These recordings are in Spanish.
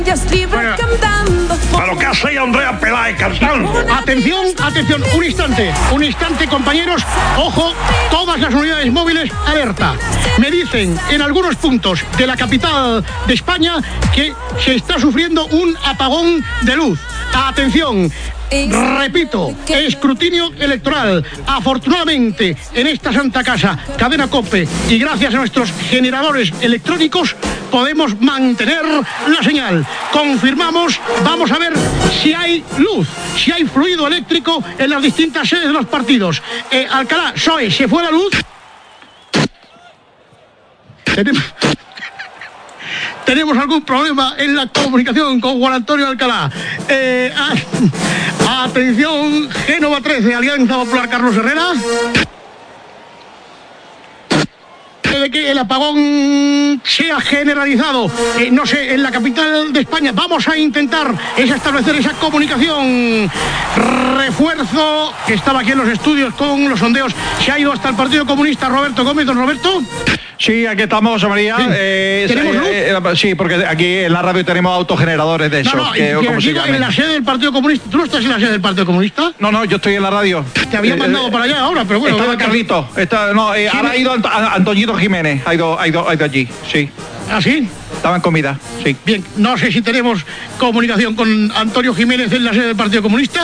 Bueno, ¿pero qué hace Andrea Peláez cantando? atención, un instante, compañeros. Ojo, todas las unidades móviles, alerta. Me dicen en algunos puntos de la capital de España que se está sufriendo un apagón de luz. Atención. Repito, escrutinio electoral. Afortunadamente, en esta santa casa, Cadena COPE, y gracias a nuestros generadores electrónicos, podemos mantener la señal. Confirmamos, vamos a ver si hay luz, si hay fluido eléctrico en las distintas sedes de los partidos. Alcalá, PSOE, ¿se fue la luz? Tenemos algún problema en la comunicación con Juan Antonio Alcalá. Atención, Génova 13, Alianza Popular Carlos Herrera. De que el apagón sea generalizado, no sé, en la capital de España. Vamos a intentar establecer esa comunicación. Refuerzo, que estaba aquí en los estudios con los sondeos, se ha ido hasta el Partido Comunista Roberto Gómez. Don Roberto. Sí, aquí estamos, José María. Sí. ¿Tenemos luz? Sí, porque aquí en la radio tenemos autogeneradores de esos. No, en la sede del Partido Comunista. ¿Tú no estás en la sede del Partido Comunista? No, yo estoy en la radio. Te había mandado para allá ahora, pero bueno. Estaba Carlito. Ahora ha ido Antoñito Jiménez. Ha ido allí, sí. ¿Ah, sí? Estaba en comida, sí. Bien, no sé si tenemos comunicación con Antonio Jiménez en la sede del Partido Comunista.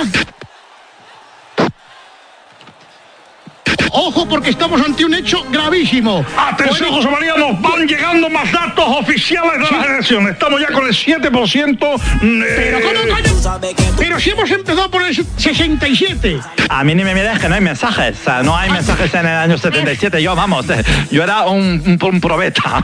Ojo, porque estamos ante un hecho gravísimo. Atención, José María, nos van llegando más datos oficiales de las elecciones. Estamos ya con el 7%. Pero ¿cómo, coño? Pero si hemos empezado por el 67. A mí ni me mires que no hay mensajes. O sea, no hay mensajes en el año 77. Yo era un probeta.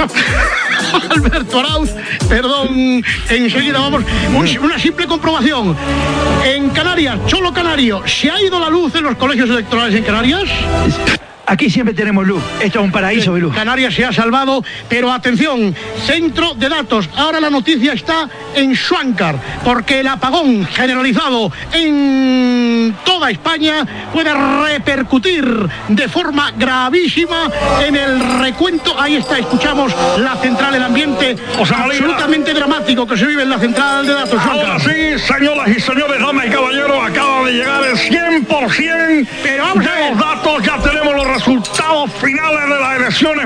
Alberto Arauz, perdón, enseguida vamos. Una simple comprobación. En Canarias, Cholo Canario, ¿se ha ido la luz en los colegios electorales en Canarias? Aquí siempre tenemos luz. Esto es un paraíso de luz. Canarias se ha salvado, pero atención, centro de datos. Ahora la noticia está en Schwancar, porque el apagón generalizado en toda España puede repercutir de forma gravísima en el recuento. Ahí está, escuchamos la central, el ambiente absolutamente dramático que se vive en la central de datos. Ahora sí, señoras y señores, damas y caballeros, acaba de llegar el 100% pero vamos a ver. Los datos. Ya tenemos los resultados finales de las elecciones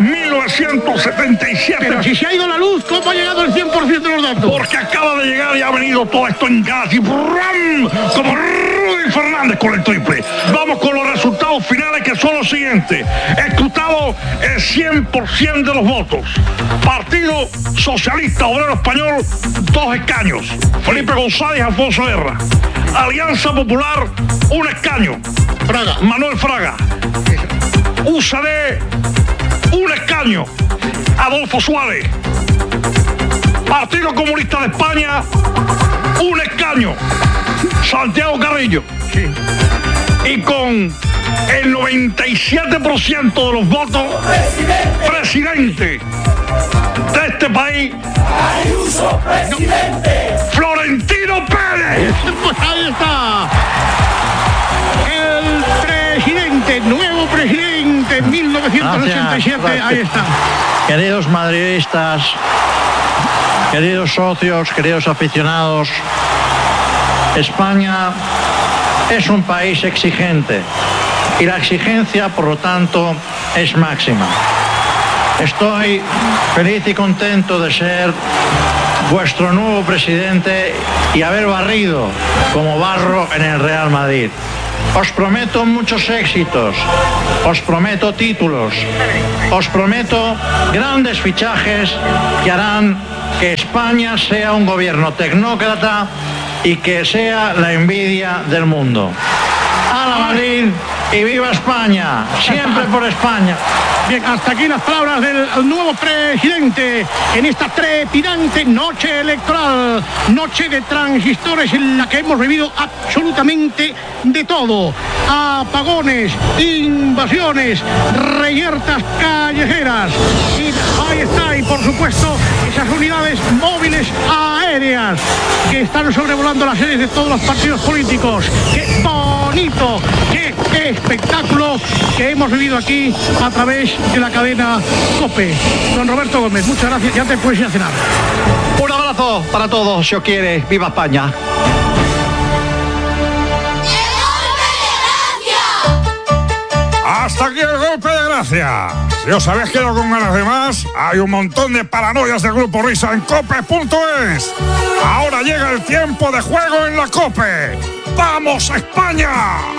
1977. Pero si se ha ido la luz, ¿cómo ha llegado el 100% de los datos? Porque acaba de llegar y ha venido todo esto en gas y ¡brum! Como Rudy Fernández con el triple. Vamos con los resultados finales, que son los siguientes. Escrutado el 100% de los votos. Partido Socialista Obrero Español, 2 escaños. Felipe González y Alfonso Guerra. Alianza Popular, 1 escaño. Fraga. Manuel Fraga. UCD, 1 escaño. Adolfo Suárez. Partido Comunista de España, 1 escaño. Santiago Carrillo. Sí. Y con el 97% de los votos, presidente de este país, Ayuso, presidente. Florentino Pérez. Pues ahí está. El presidente, nuevo presidente, 1987, gracias. Ahí está. Queridos madridistas, queridos socios, queridos aficionados, España es un país exigente y la exigencia, por lo tanto, es máxima. Estoy feliz y contento de ser vuestro nuevo presidente y haber barrido como barro en el Real Madrid. Os prometo muchos éxitos, os prometo títulos, os prometo grandes fichajes que harán que España sea un gobierno tecnócrata y que sea la envidia del mundo. ¡Hala Madrid y viva España! Siempre por España. Bien, hasta aquí las palabras del nuevo presidente en esta trepidante noche electoral, noche de transistores en la que hemos vivido absolutamente de todo. Apagones, invasiones, reyertas callejeras. Y ahí está, y por supuesto, esas unidades móviles aéreas que están sobrevolando las sedes de todos los partidos políticos. ¡Qué bonito! ¡Qué espectáculo que hemos vivido aquí a través de la cadena COPE! Don Roberto Gómez, muchas gracias. Ya te puedes ir a cenar. Un abrazo. abrazo para todos, si os quiere. ¡Viva España! Hasta aquí el golpe de gracia. Si os habéis quedado con ganas de más, hay un montón de paranoias del Grupo Risa en cope.es. Ahora llega el tiempo de juego en la COPE. ¡Vamos, España!